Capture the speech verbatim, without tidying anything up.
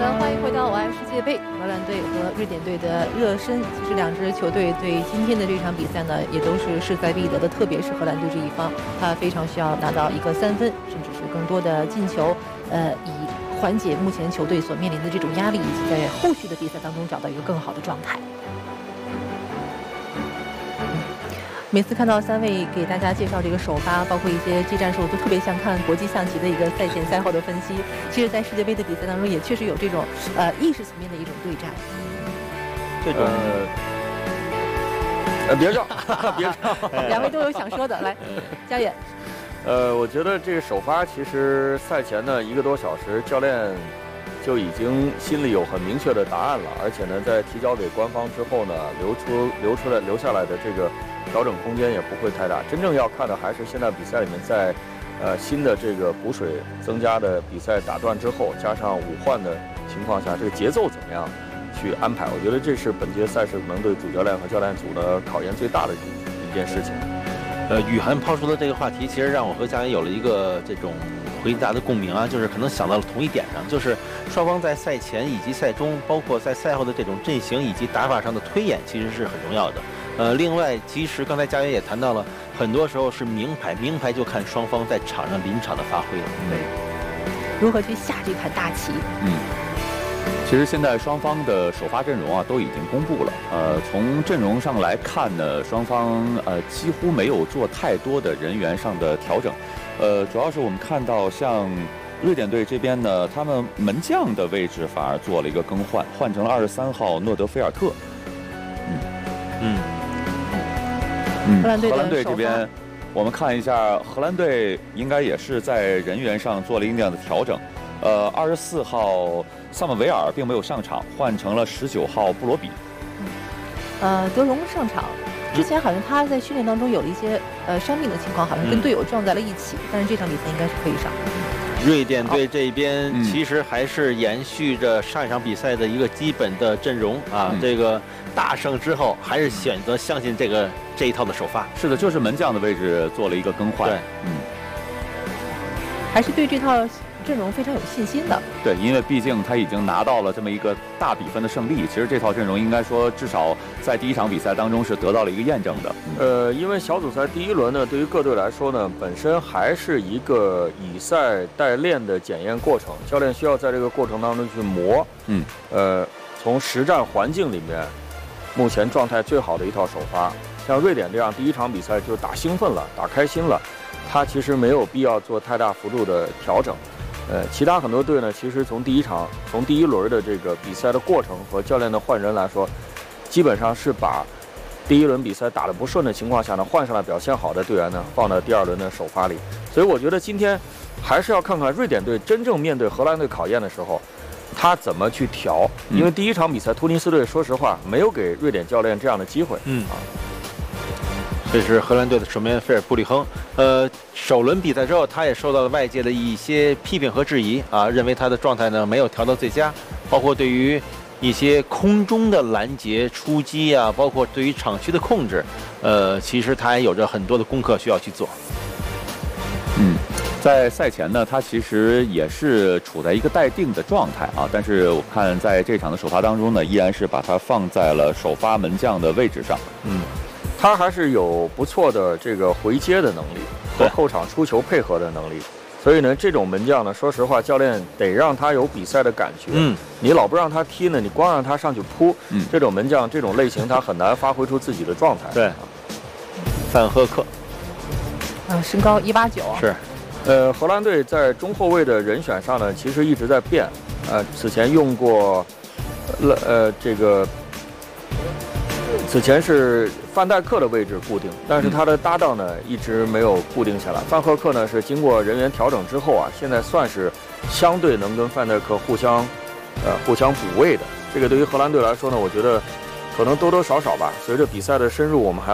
的，欢迎回到《我爱世界杯》。荷兰队和瑞典队的热身，其实两支球队对今天的这场比赛呢，也都是势在必得的。特别是荷兰队这一方，他非常需要拿到一个三分，甚至是更多的进球，呃，以缓解目前球队所面临的这种压力，以及在后续的比赛当中找到一个更好的状态。每次看到三位给大家介绍这个首发，包括一些技战术，都特别像看国际象棋的一个赛前赛后的分析。其实，在世界杯的比赛当中，也确实有这种呃意识层面的一种对战。 这种呃，别绕，别绕。 两位都有想说的，来，佳远。 呃，我觉得这个首发其实赛前的一个多小时，教练就已经心里有很明确的答案了，而且呢，在提交给官方之后呢，留出留出来留下来的这个调整空间也不会太大。真正要看的还是现在比赛里面在呃新的这个补水增加的比赛打断之后，加上五换的情况下，这个节奏怎么样去安排？我觉得这是本届赛事可能对主教练和教练组的考验最大的一件事情。 呃，雨涵抛出的这个话题，其实让我和佳远有了一个这种回答的共鸣啊，就是可能想到了同一点上，就是双方在赛前以及赛中，包括在赛后的这种阵型以及打法上的推演，其实是很重要的。呃，另外，其实刚才佳远也谈到了，很多时候是名牌，名牌就看双方在场上临场的发挥了。 对，如何去下这盘大棋？ 嗯。其实现在双方的首发阵容啊都已经公布了。呃，从阵容上来看呢，双方呃几乎没有做太多的人员上的调整。呃，主要是我们看到像瑞典队这边呢，他们门将的位置反而做了一个更换，换成了二十三号诺德菲尔特。嗯嗯嗯， 荷兰队荷兰队这边，我们看一下，荷兰队应该也是在人员上做了一定的调整。呃，二十四号萨姆维尔并没有上场，换成了十九号布罗比。 嗯，呃，德容上场之前好像他在训练当中有了一些呃伤病的情况，好像跟队友撞在了一起，嗯、但是这场比赛应该是可以上。 瑞典队这边其实还是延续着上一场比赛的一个基本的阵容啊，嗯、这个大胜之后还是选择相信这个这一套的首发。 是的，就是门将的位置做了一个更换。 对， 嗯， 还是对这套阵容非常有信心的。 对，因为毕竟他已经拿到了这么一个大比分的胜利，其实这套阵容应该说至少在第一场比赛当中是得到了一个验证的。 呃，因为小组赛第一轮呢，对于各队来说呢，本身还是一个以赛代练的检验过程，教练需要在这个过程当中去磨。 嗯， 呃，从实战环境里面，目前状态最好的一套首发，像瑞典这样第一场比赛就打兴奋了，打开心了，他其实没有必要做太大幅度的调整。呃，其他很多队呢，其实从第一场、从第一轮的这个比赛的过程和教练的换人来说，基本上是把第一轮比赛打得不顺的情况下呢，换上来表现好的队员呢，放到第二轮的首发里。所以我觉得今天还是要看看瑞典队真正面对荷兰队考验的时候，他怎么去调。因为第一场比赛，突尼斯队说实话没有给瑞典教练这样的机会。 嗯啊。这是荷兰队的守门员菲尔布里亨，呃，首轮比赛之后，他也受到了外界的一些批评和质疑啊，认为他的状态呢没有调到最佳，包括对于一些空中的拦截、出击啊，包括对于场区的控制，呃，其实他也有着很多的功课需要去做。 嗯，在赛前呢，他其实也是处在一个待定的状态啊，但是我看在这场的首发当中呢，依然是把他放在了首发门将的位置上。 嗯。他还是有不错的这个回接的能力和后场出球配合的能力，所以呢，这种门将呢，说实话，教练得让他有比赛的感觉。 嗯， 你老不让他踢呢，你光让他上去扑， 嗯， 这种门将这种类型，他很难发挥出自己的状态。 对，范赫克， 啊，身高一八九。 是， 呃，荷兰队在中后卫的人选上呢，其实一直在变。呃，此前用过，呃呃，这个。此前是范戴克的位置固定，但是他的搭档呢一直没有固定下来。范赫克呢是经过人员调整之后啊，现在算是相对能跟范戴克互相，呃互相补位的。这个对于荷兰队来说呢，我觉得可能多多少少吧，随着比赛的深入，我们还